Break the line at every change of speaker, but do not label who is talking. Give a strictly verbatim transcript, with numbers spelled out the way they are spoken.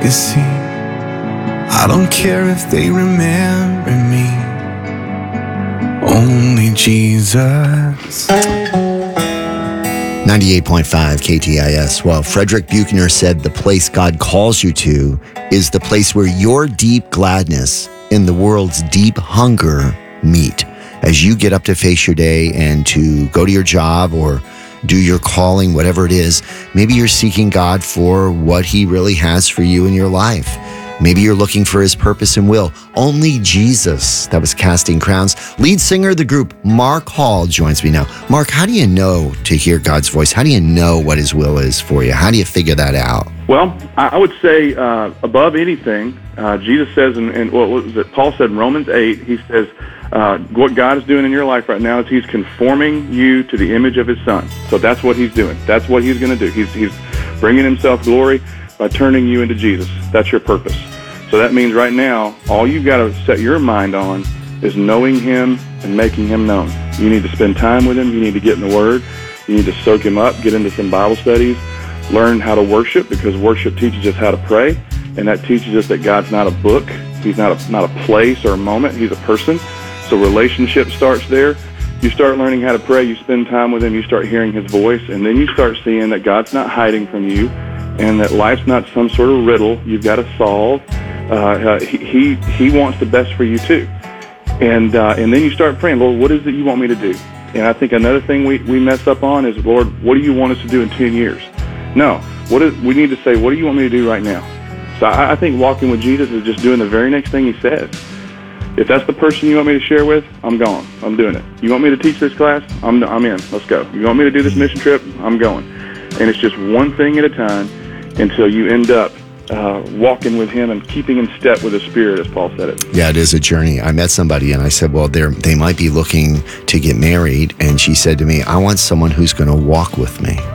legacy. I don't care if they remember me. Only Jesus.
ninety-eight point five K T I S. Well, Frederick Buechner said the place God calls you to is the place where your deep gladness and the world's deep hunger meet. As you get up to face your day and to go to your job or do your calling, whatever it is, maybe you're seeking God for what he really has for you in your life. Maybe you're looking for his purpose and will. Only Jesus. That was Casting Crowns. Lead singer of the group, Mark Hall, joins me now. Mark, how do you know to hear God's voice? How do you know what his will is for you? How do you figure that out?
Well, I would say uh, above anything, uh, Jesus says, in, in what was it? Paul said in Romans eight, he says, uh, what God is doing in your life right now is he's conforming you to the image of his son. So that's what he's doing. That's what he's going to do. He's, he's bringing himself glory by turning you into Jesus. That's your purpose. So that means right now, all you've got to set your mind on is knowing him and making him known. You need to spend time with him. You need to get in the Word. You need to soak him up, get into some Bible studies, learn how to worship, because worship teaches us how to pray, and that teaches us that God's not a book. He's not a, not a place or a moment. He's a person. So relationship starts there. You start learning how to pray. You spend time with him. You start hearing his voice, and then you start seeing that God's not hiding from you and that life's not some sort of riddle you've got to solve. Uh, uh, he, he he wants the best for you too, and uh, and then you start praying, Lord, what is it you want me to do? And I think another thing we, we mess up on is, Lord, what do you want us to do in ten years? No, what is, we need to say, what do you want me to do right now? So I, I think walking with Jesus is just doing the very next thing he says. If that's the person you want me to share with, I'm gone. I'm doing it. You want me to teach this class? I'm I'm in. Let's go. You want me to do this mission trip? I'm going. And it's just one thing at a time until you end up Uh, walking with him and keeping in step with the Spirit, as Paul said it.
Yeah, it is a journey. I met somebody and I said, well, they they might be looking to get married. And she said to me, I want someone who's going to walk with me.